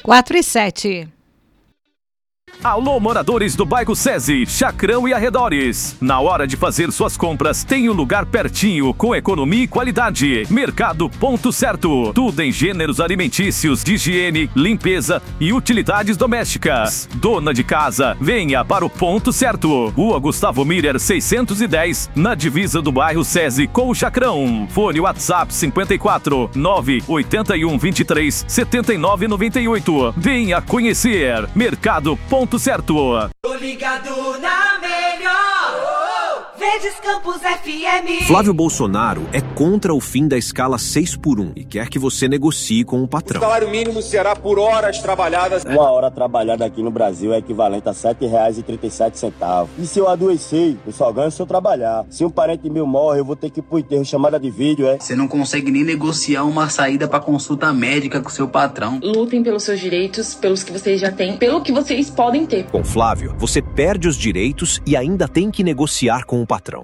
4:07. Alô, moradores do bairro SESI, Chacrão e arredores. Na hora de fazer suas compras, tem um lugar pertinho, com economia e qualidade. Mercado Ponto Certo. Tudo em gêneros alimentícios, de higiene, limpeza e utilidades domésticas. Dona de casa, venha para o Ponto Certo. Rua Gustavo Miller, 610, na divisa do bairro SESI com o Chacrão. Fone WhatsApp 54 981 23 79 98. Venha conhecer. Mercado Ponto Certo. Tô ligado na melhor. Verdes Campos FM. Flávio Bolsonaro é contra o fim da escala 6x1 e quer que você negocie com o patrão. O salário mínimo será por horas trabalhadas. Uma hora trabalhada aqui no Brasil é equivalente a R$ 7,37. E se eu adoecer, eu só ganho se eu trabalhar. Se um parente meu morre, eu vou ter que ir pro enterro, chamada de vídeo, Você não consegue nem negociar uma saída pra consulta médica com seu patrão. Lutem pelos seus direitos, pelos que vocês já têm, pelo que vocês podem ter. Com Flávio, você perde os direitos e ainda tem que negociar com o patrão.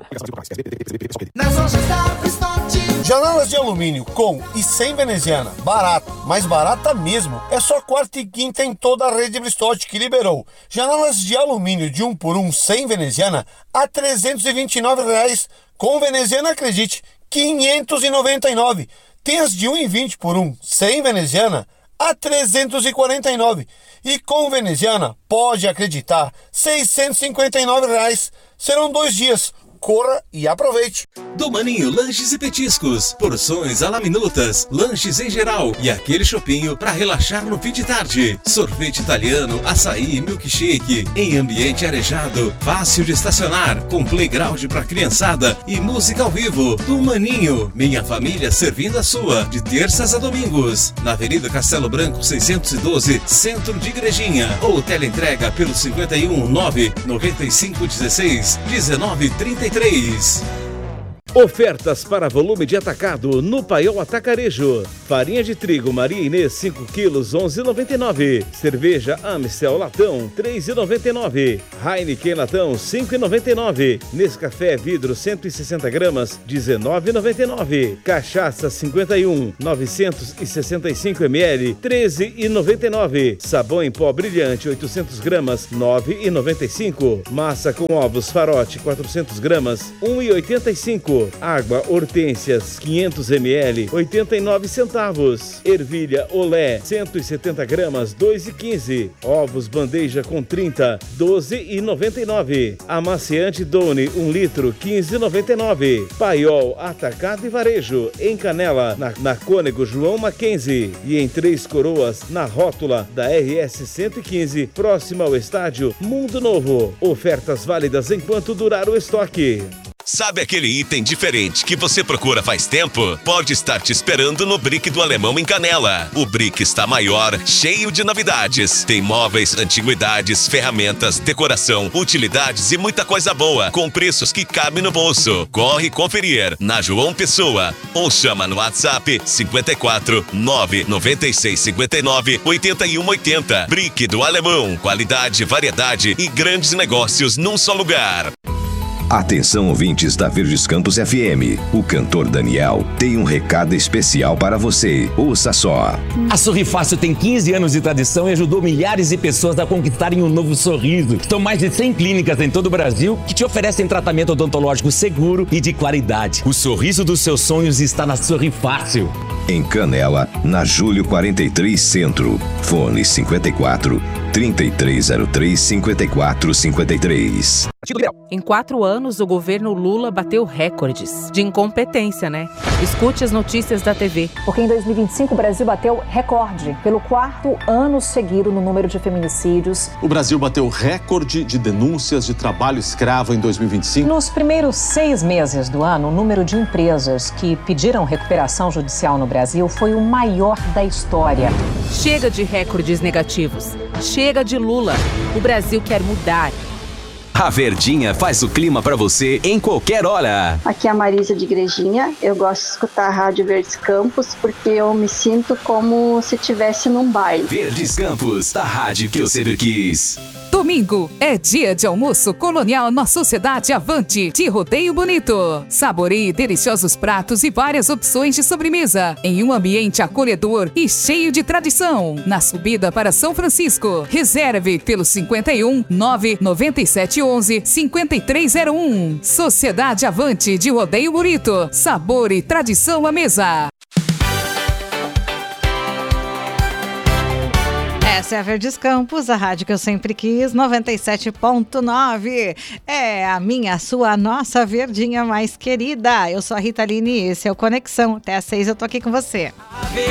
Janelas de alumínio com e sem veneziana, barato, mais barata mesmo. É só quarta e quinta em toda a rede Bristotti que liberou. Janelas de alumínio de 1x1 sem veneziana a R$ 329. Com veneziana, acredite, R$ 599. Tem as de 1,20 por 1 sem veneziana a R$ 349. E com veneziana, pode acreditar, R$ 659. Serão 2 dias. Corra e aproveite. Do Maninho Lanches e Petiscos, porções à la minutas, lanches em geral e aquele chopinho para relaxar no fim de tarde. Sorvete italiano, açaí e milkshake em ambiente arejado, fácil de estacionar, com playground para criançada e música ao vivo. Do Maninho, minha família servindo a sua, de terças a domingos, na Avenida Castelo Branco 612, Centro de Igrejinha, ou teleentrega pelo 51 99516 1933. Ofertas para volume de atacado no Paiol Atacarejo. Farinha de trigo Maria Inês 5 quilos 11,99. Cerveja Amstel latão 3,99. Heineken latão 5,99. Nescafé vidro 160 gramas 19,99. Cachaça 51 965 ml 13,99. Sabão em pó brilhante 800 gramas 9,95. Massa com ovos Farote 400 gramas 1,85. Água Hortênsias 500 ml 89 centavos. Ervilha Olé 170 gramas 2,15. Ovos bandeja com 30 12,99. Amaciante Done 1 litro 15,99. Paiol Atacado e Varejo em Canela na Cônego João Mackenzie e em Três Coroas na rótula da RS 115 próxima ao estádio Mundo Novo. Ofertas válidas enquanto durar o estoque. Sabe aquele item diferente que você procura faz tempo? Pode estar te esperando no Brick do Alemão em Canela. O Brick está maior, cheio de novidades. Tem móveis, antiguidades, ferramentas, decoração, utilidades e muita coisa boa, com preços que cabem no bolso. Corre conferir na João Pessoa ou chama no WhatsApp 54 996 59 81 80. Brick do Alemão, qualidade, variedade e grandes negócios num só lugar. Atenção, ouvintes da Verdes Campos FM. O cantor Daniel tem um recado especial para você. Ouça só. A Sorrifácil tem 15 anos de tradição e ajudou milhares de pessoas a conquistarem um novo sorriso. São mais de 100 clínicas em todo o Brasil que te oferecem tratamento odontológico seguro e de qualidade. O sorriso dos seus sonhos está na Sorrifácil. Em Canela, na Júlio 43 Centro. Fone 54 3303 5453. Em 4 anos, o governo Lula bateu recordes de incompetência, né? Escute as notícias da TV. Porque em 2025 o Brasil bateu recorde pelo 4º ano seguido no número de feminicídios. O Brasil bateu recorde de denúncias de trabalho escravo em 2025. Nos primeiros 6 meses do ano, o número de empresas que pediram recuperação judicial no Brasil foi o maior da história. Chega de recordes negativos. Chega de Lula. O Brasil quer mudar. A Verdinha faz o clima pra você em qualquer hora. Aqui é a Marisa de Igrejinha. Eu gosto de escutar a Rádio Verdes Campos porque eu me sinto como se estivesse num baile. Verdes Campos, a rádio que eu sempre quis. Tu domingo é dia de almoço colonial na Sociedade Avante de Rodeio Bonito. Saboreie deliciosos pratos e várias opções de sobremesa em um ambiente acolhedor e cheio de tradição. Na subida para São Francisco, reserve pelo 51 99711 5301. Sociedade Avante de Rodeio Bonito. Sabor e tradição à mesa. Essa é a Verdes Campos, a rádio que eu sempre quis, 97.9. É a minha, a sua, a nossa verdinha mais querida. Eu sou a Rita Aline e esse é o Conexão. Até às 6 eu tô aqui com você.